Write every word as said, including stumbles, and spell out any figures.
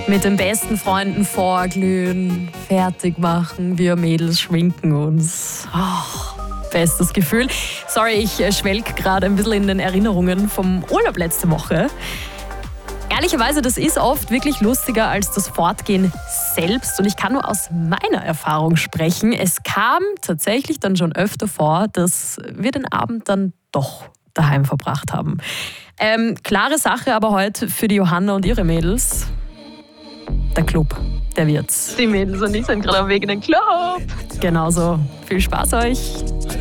Mit den besten Freunden vorglühen, fertig machen, wir Mädels schminken uns. Oh, bestes Gefühl. Sorry, ich äh, schwelg gerade ein bisschen in den Erinnerungen vom Urlaub letzte Woche. Ehrlicherweise, das ist oft wirklich lustiger als das Fortgehen selbst. Und ich kann nur aus meiner Erfahrung sprechen. Es kam tatsächlich dann schon öfter vor, dass wir den Abend dann doch daheim verbracht haben. Ähm, klare Sache aber heute für die Johanna und ihre Mädels. Der Club, der wird's. Die Mädels und ich sind gerade am Weg in den Club. Genauso. Viel Spaß euch.